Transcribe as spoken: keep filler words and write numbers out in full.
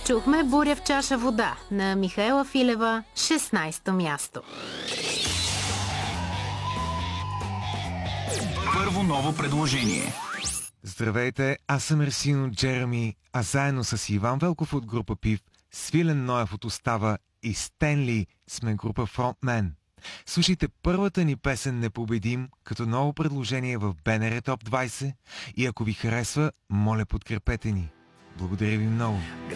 Чухме "Буря в чаша вода" на Михаела Филева, шестнайсето място. Първо ново предложение. Здравейте, аз съм Ерсино Джереми, а заедно с Иван Велков от група Пив, Свилен Ноев от Остава и Стенли сме група Фронтмен. Слушайте първата ни песен "Непобедим" като ново предложение в БНР Топ двайсет и ако ви харесва, моля подкрепете ни. Благодаря ви много.